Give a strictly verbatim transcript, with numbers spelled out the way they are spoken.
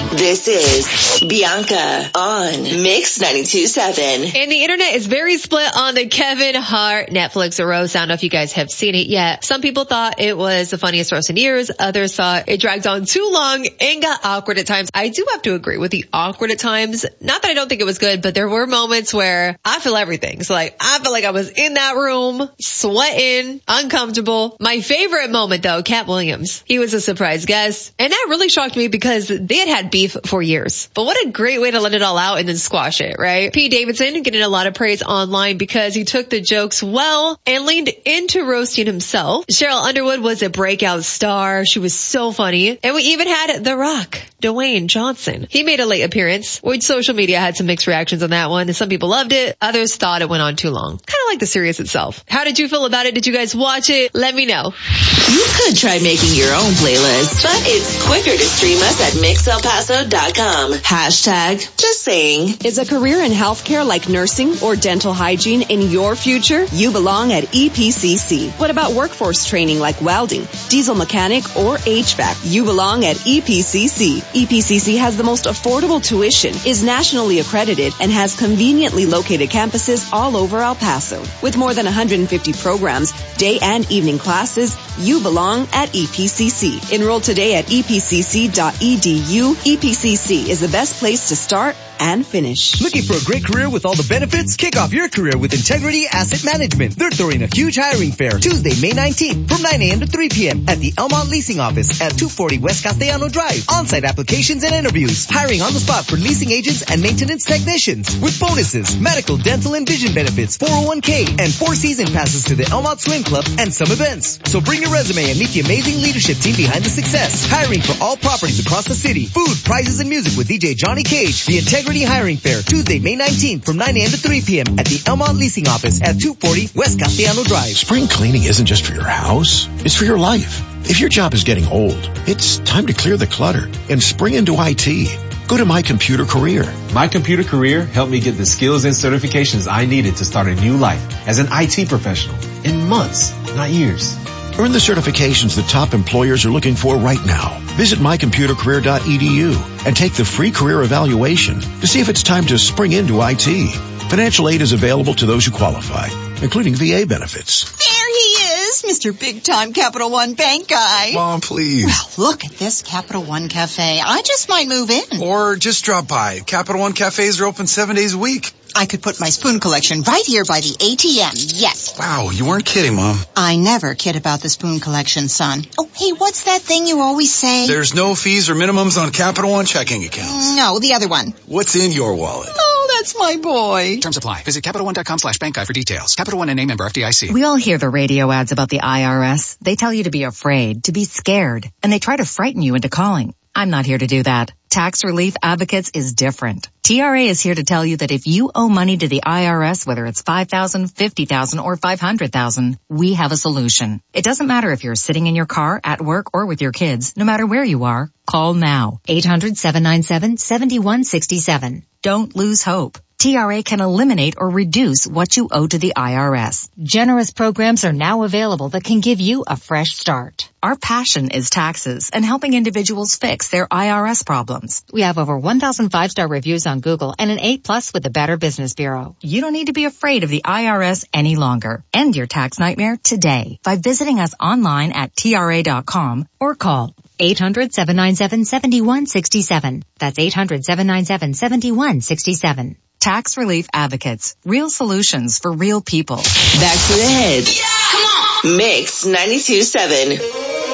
This is Bianca on Mix ninety-two point seven. And the internet is very split on the Kevin Hart Netflix roast. I don't know if you guys have seen it yet. Some people thought it was the funniest roast in years. Others thought it dragged on too long and got awkward at times. I do have to agree with the awkward at times. Not that I don't think it was good, but there were moments where I feel everything. So like, I feel like I was in that room, sweating, uncomfortable. My favorite moment though, Cat Williams. He was a surprise guest. And that really shocked me because they had had beef for years. But what a great way to let it all out and then squash it, right? Pete Davidson getting a lot of praise online because he took the jokes well and leaned into roasting himself. Cheryl Underwood was a breakout star. She was so funny. And we even had The Rock, Dwayne Johnson. He made a late appearance, which social media had some mixed reactions on that one. Some people loved it. Others thought it went on too long. Kind of like the series itself. How did you feel about it? Did you guys watch it? Let me know. You could try making your own playlist, but it's quicker to stream us at mix el paso dot com. Hashtag just saying. Is a career in healthcare like nursing or dental hygiene in your future? You belong at E P C C. What about workforce training like welding, diesel mechanic, or H V A C? You belong at E P C C. E P C C has the most affordable tuition, is nationally accredited, and has conveniently located campuses all over El Paso. With more than one hundred fifty programs, day and evening classes, you belong at E P C C. Enroll today at e p c c dot e d u. E P C C is the best place to start and finish. Looking for a great career with all the benefits? Kick off your career with Integrity Asset Management. They're throwing a huge hiring fair Tuesday, May nineteenth from nine a.m. to three p.m. at the Elmont Leasing Office at two forty West Castellano Drive. On-site applications and interviews. Hiring on the spot for leasing agents and maintenance technicians. With bonuses, medical, dental, and vision benefits, four oh one k, and four season passes to the Elmont Swim Club and some events. So bring your resume and meet the amazing leadership team behind the success. Hiring for all properties across the city. Food, prizes, and music with D J Johnny Cage. The Integrity Hiring Fair, Tuesday, May nineteenth from nine a.m. to three p.m. at the Elmont Leasing Office at two forty West Castellano Drive. Spring cleaning isn't just for your house, it's for your life. If your job is getting old, it's time to clear the clutter and spring into I T. Go to My Computer Career. My Computer Career helped me get the skills and certifications I needed to start a new life as an I T professional in months, not years. Earn the certifications the top employers are looking for right now. Visit my computer career dot e d u and take the free career evaluation to see if it's time to spring into I T. Financial aid is available to those who qualify, including V A benefits. There he is, Mister Big Time Capital One Bank guy. Mom, please. Well, look at this Capital One Cafe. I just might move in. Or just drop by. Capital One cafes are open seven days a week. I could put my spoon collection right here by the A T M. Yes. Wow, you weren't kidding, Mom. I never kid about the spoon collection, son. Oh, hey, what's that thing you always say? There's no fees or minimums on Capital One checking accounts. No, the other one. What's in your wallet? Oh, that's my boy. Terms apply. Visit Capital One dot com slash bank guide for details. Capital One N A member F D I C. We all hear the radio ads about the I R S. They tell you to be afraid, to be scared, and they try to frighten you into calling. I'm not here to do that. Tax Relief Advocates is different. T R A is here to tell you that if you owe money to the I R S, whether it's five thousand dollars, fifty thousand dollars, or five hundred thousand dollars, we have a solution. It doesn't matter if you're sitting in your car, at work, or with your kids. No matter where you are, call now. eight hundred, seven nine seven, seven one six seven. Don't lose hope. T R A can eliminate or reduce what you owe to the I R S. Generous programs are now available that can give you a fresh start. Our passion is taxes and helping individuals fix their I R S problems. We have over one thousand five-star reviews on Google and an A plus with the Better Business Bureau. You don't need to be afraid of the I R S any longer. End your tax nightmare today by visiting us online at T R A dot com or call eight hundred, seven nine seven, seven one six seven. That's eight hundred, seven nine seven, seven one six seven. Tax Relief Advocates. Real solutions for real people. Back to the hits. Yeah! Come on! Mix ninety-two point seven.